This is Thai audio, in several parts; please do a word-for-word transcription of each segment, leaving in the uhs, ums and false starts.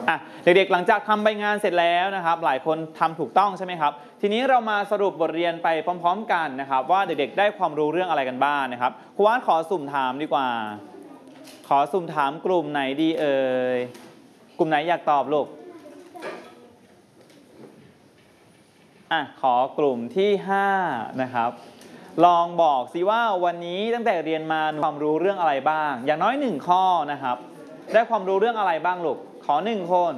อ่ะเด็กๆหลังจากทำใบงานเสร็จแล้วนะครับหลายคนทำถูกต้องใช่ไหมครับทีนี้เรามาสรุปบทเรียนไปพร้อมๆกันนะครับว่าเด็กๆได้ความรู้เรื่องอะไรกันบ้างนะครับครูวัดขอสุ่มถามดีกว่าขอสุ่มถามกลุ่มไหนดีเอ่ยกลุ่มไหนอยากตอบลูกอ่ะขอกลุ่มที่ห้านะครับลองบอกสิว่าวันนี้ตั้งแต่เรียนมาความรู้เรื่องอะไรบ้างอย่างน้อยหนึ่งข้อนะครับได้ความรู้เรื่องอะไรบ้างลูกขอหนึ่งคน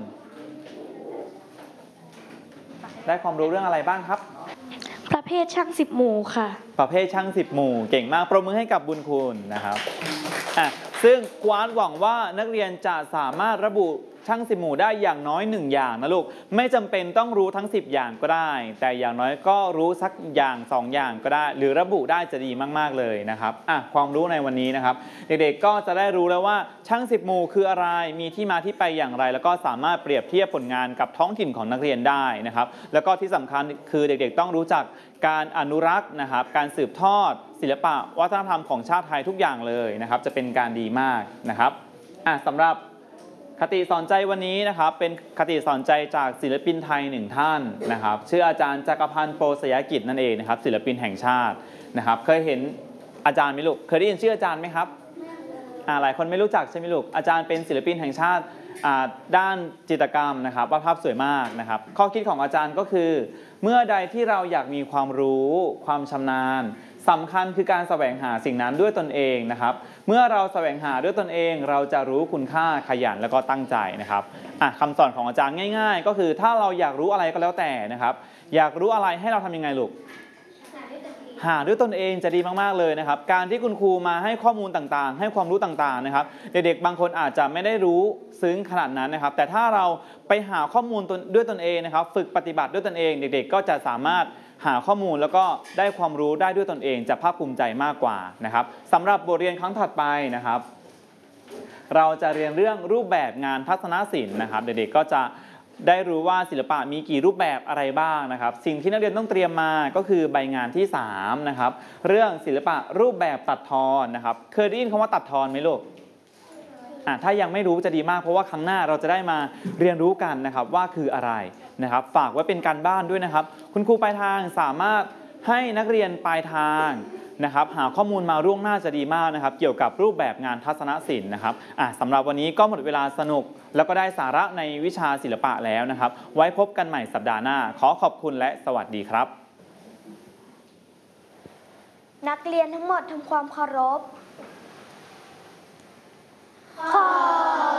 ได้ความรู้เรื่องอะไรบ้างครับประเภทช่างสิบหมู่ค่ะประเภทช่างสิบหมู่เก่งมากปรบมือให้กับบุญคุณนะครับอ่ะซึ่งกวานหวังว่านักเรียนจะสามารถระบุช่างสิบหมู่ได้อย่างน้อยหนึ่งอย่างนะลูกไม่จำเป็นต้องรู้ทั้งสิบอย่างก็ได้แต่อย่างน้อยก็รู้สักอย่างสองอย่างก็ได้หรือระบุได้จะดีมากๆเลยนะครับอ่ะความรู้ในวันนี้นะครับเด็กๆก็จะได้รู้แล้วว่าช่างสิบหมู่คืออะไรมีที่มาที่ไปอย่างไรแล้วก็สามารถเปรียบเทียบผลงานกับท้องถิ่นของนักเรียนได้นะครับแล้วก็ที่สำคัญคือเด็กๆต้องรู้จักการอนุรักษ์นะครับการสืบทอดศิลปะวัฒนธรรมของชาติไทยทุกอย่างเลยนะครับจะเป็นการดีมากนะครับอ่ะสำหรับคติสอนใจวันนี้นะครับเป็นคติสอนใจจากศิลปินไทยหนึ่งท่านนะครับชื่ออาจารย์จักรพันธ์โปรสยกิจนั่นเองนะครับศิลปินแห่งชาตินะครับเคยเห็นอาจารย์ไหมลูกเคยได้ยินชื่ออาจารย์ไหมครับอ่าหลายคนไม่รู้จักใช่ไหมลูกอาจารย์เป็นศิลปินแห่งชาติด้านจิตรกรรมนะครับวาดภาพสวยมากนะครับข้อคิดของอาจารย์ก็คือเมื่อใดที่เราอยากมีความรู้ความชำนาญสำคัญคือการแสวงหาสิ่งนั้นด้วยตนเองนะครับเมื่อเราแสวงหาด้วยตนเองเราจะรู้คุณค่าขยันแล้วก็ตั้งใจนะครับอ่ะคำสอนของอาจารย์ง่ายๆก็คือถ้าเราอยากรู้อะไรก็แล้วแต่นะครับอยากรู้อะไรให้เราทำยังไงลูกหาด้วยตนเองจะดีมากๆเลยนะครับการที่คุณครูมาให้ข้อมูลต่างๆให้ความรู้ต่างๆนะครับเด็กๆบางคนอาจจะไม่ได้รู้ซึ้งขนาดนั้นนะครับแต่ถ้าเราไปหาข้อมูลด้วยตนเองนะครับฝึกปฏิบัติด้วยตนเองเด็กๆก็จะสามารถหาข้อมูลแล้วก็ได้ความรู้ได้ด้วยตนเองจะภาคภูมิใจมากกว่านะครับสำหรับบทเรียนครั้งถัดไปนะครับเราจะเรียนเรื่องรูปแบบงานทัศนศิลป์นะครับเด็กๆก็จะได้รู้ว่าศิลปะมีกี่รูปแบบอะไรบ้างนะครับสิ่งที่นักเรียนต้องเตรียมมาก็คือใบงานที่สามนะครับเรื่องศิลปะรูปแบบตัดทอนนะครับเคยได้ยินคำว่าตัดทอนไหมลูกอ่ะถ้ายังไม่รู้จะดีมากเพราะว่าครั้งหน้าเราจะได้มาเรียนรู้กันนะครับว่าคืออะไรนะครับฝากไว้เป็นการบ้านด้วยนะครับคุณครูปลายทางสามารถให้นักเรียนปลายทางนะครับหาข้อมูลมาล่วงหน้าจะดีมากนะครับเกี่ยวกับรูปแบบงานทัศนศิลป์นะครับอ่ะสำหรับวันนี้ก็หมดเวลาสนุกแล้วก็ได้สาระในวิชาศิลปะแล้วนะครับไว้พบกันใหม่สัปดาห์หน้าขอขอบคุณและสวัสดีครับนักเรียนทั้งหมดทำความเคารพขอบ